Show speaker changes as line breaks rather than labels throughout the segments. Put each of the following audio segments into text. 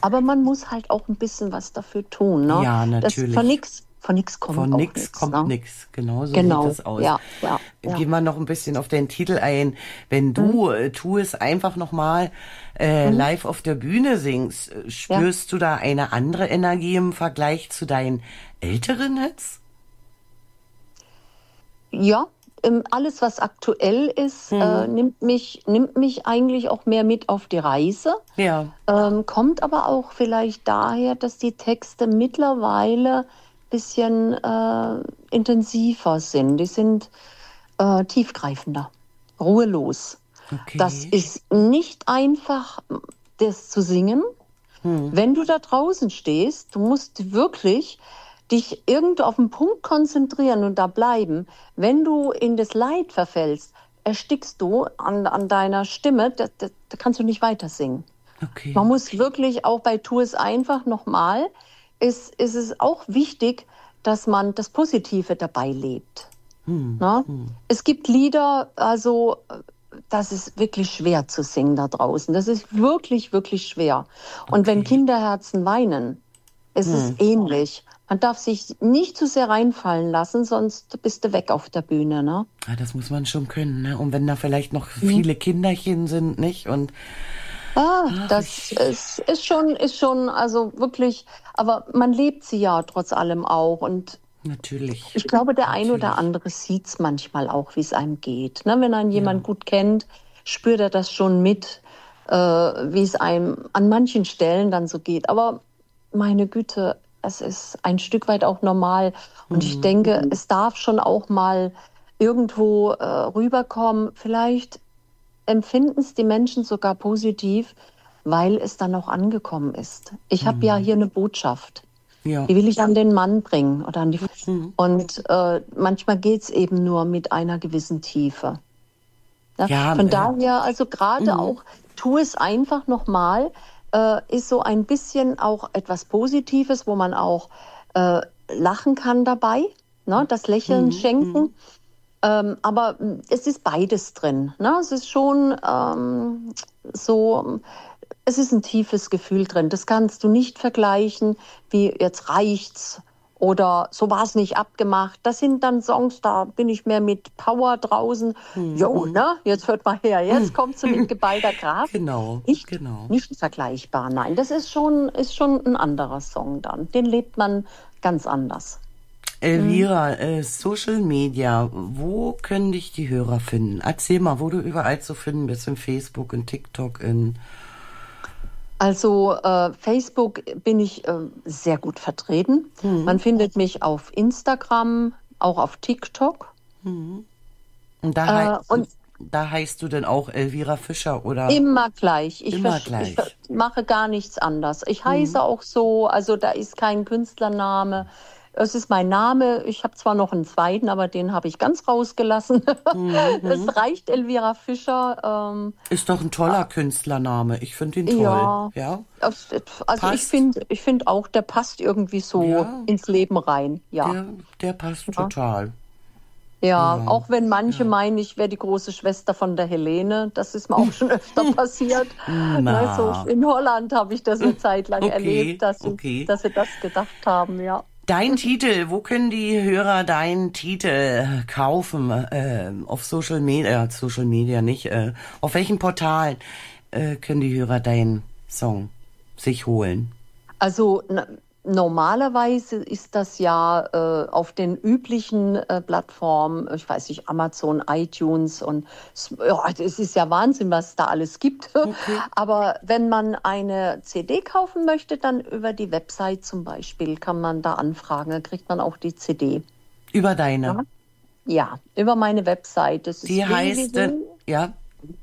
Aber man muss halt auch ein bisschen was dafür tun, ne?
Ja,
Das
natürlich.
von nix kommt
Von
auch
nix
nichts,
kommt
ne?
nix. Genau so sieht
Genau,
es aus.
ja, ja, ja.
Gehen wir noch ein bisschen auf den Titel ein. Wenn
Mhm.
du Tu es einfach nochmal
Mhm.
live auf der Bühne singst,
Ja.
spürst du da eine andere Energie im Vergleich zu deinen älteren Hits?
Ja, alles, was aktuell ist,
Hm.
nimmt mich eigentlich auch mehr mit auf die Reise.
Ja,
Kommt aber auch vielleicht daher, dass die Texte mittlerweile ein bisschen intensiver sind. Die sind tiefgreifender, ruhelos. Das
okay.
ist nicht einfach, das zu singen.
Hm.
Wenn du da draußen stehst, du musst wirklich dich irgendwo auf den Punkt konzentrieren und da bleiben. Wenn du in das Leid verfällst, erstickst du an deiner Stimme, da kannst du nicht weiter singen. Man
Okay.
muss wirklich auch bei Tu es einfach nochmal, ist es auch wichtig, dass man das Positive dabei lebt.
Hm.
Ne?
Hm.
Es gibt Lieder, also das ist wirklich schwer zu singen da draußen. Das ist wirklich, wirklich schwer. Und wenn
Okay.
Kinderherzen weinen, ist es
Hm.
ähnlich. Man darf sich nicht zu sehr reinfallen lassen, sonst bist du weg auf der Bühne, ne?
Ja, das muss man schon können, ne? Und wenn da vielleicht noch
Mhm.
viele Kinderchen sind, nicht? Und ach,
Das ist schon, also wirklich, aber man lebt sie ja trotz allem auch. Und
natürlich,
ich glaube, der ein oder
natürlich.
andere sieht es manchmal auch, wie es einem geht. Ne? Wenn einen jemand
Ja.
gut kennt, spürt er das schon mit, wie es einem an manchen Stellen dann so geht. Aber meine Güte, es ist ein Stück weit auch normal. Und ich
Hm.
denke, es darf schon auch mal irgendwo rüberkommen. Vielleicht empfinden es die Menschen sogar positiv, weil es dann auch angekommen ist. Ich habe ja
Hm.
hier eine Botschaft.
Ja.
Die will ich an den Mann bringen oder an die.
Hm.
Und manchmal geht es eben nur mit einer gewissen Tiefe. Ja,
Ja,
von daher, also gerade
hm.
auch, tu es einfach nochmal, ist so ein bisschen auch etwas Positives, wo man auch lachen kann dabei, ne, das Lächeln
Hm. Hm.
schenken. Aber es ist beides drin. Ne? Es ist schon so, es ist ein tiefes Gefühl drin. Das kannst du nicht vergleichen, wie jetzt reicht's oder so war es nicht abgemacht. Das sind dann Songs, da bin ich mehr mit Power draußen.
Hm.
Jo,
Hm.
ne? Jetzt hört mal her, jetzt kommst du mit geballter Kraft.
Genau,
Nicht,
genau.
nicht vergleichbar, nein. Das ist schon ein anderer Song dann. Den lebt man ganz anders. Mhm.
Elvira, Social Media, wo können dich die Hörer finden? Erzähl mal, wo du überall zu finden bist, in Facebook, in TikTok, in...
Also Facebook bin ich sehr gut vertreten.
Hm.
Man findet mich auf Instagram, auch auf TikTok.
Hm. Und da, hei
Und
da heißt du denn auch Elvira Fischer oder
immer gleich.
immer
Ich
gleich?
mache gar nichts anders. Ich heiße
Hm.
auch so, also da ist kein Künstlername. Es ist mein Name. Ich habe zwar noch einen zweiten, aber den habe ich ganz rausgelassen.
Hm. Hm.
Es reicht Elvira Fischer.
Ist doch ein toller Künstlername. Ich finde ihn toll.
Ja,
Ja,
also ich
passt.
finde, ich find auch, der passt irgendwie so
Ja,
ins Leben rein. Ja.
der passt
Ja.
total.
Ja,
Ja,
auch wenn manche
ja.
meinen, ich wäre die große Schwester von der Helene, das ist mir auch schon öfter passiert. Ne, so
Na,
in Holland habe ich das eine Zeit lang erlebt,
okay, okay.
dass sie das gedacht haben, ja.
Dein Titel, wo können die Hörer deinen Titel kaufen? Auf Social Media nicht. Auf welchen Portalen können die Hörer deinen Song sich holen?
Also normalerweise ist das ja auf den üblichen Plattformen, ich weiß nicht, Amazon, iTunes und ja, es ist ja Wahnsinn, was es da alles gibt.
Okay.
Aber wenn man eine CD kaufen möchte, dann über die Website zum Beispiel kann man da anfragen, dann kriegt man auch die CD.
Über deine.
Ja, ja, über meine Website. Das
Die
ist
heißt, ja,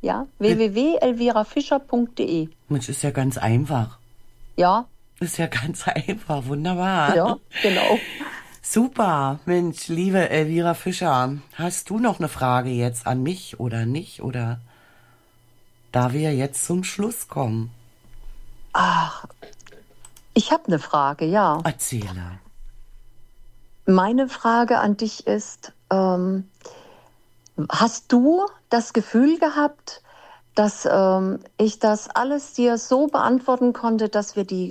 www.elvirafischer.de.
Mensch, ist ja ganz einfach.
Ja,
Ist ja ganz einfach, wunderbar.
ja, genau.
Super, Mensch, liebe Elvira Fischer, hast du noch eine Frage jetzt an mich oder nicht? Oder da wir jetzt zum Schluss kommen?
Ach, ich habe eine Frage, ja.
Erzähle.
Meine Frage an dich ist, hast du das Gefühl gehabt, dass ich das alles dir so beantworten konnte, dass wir die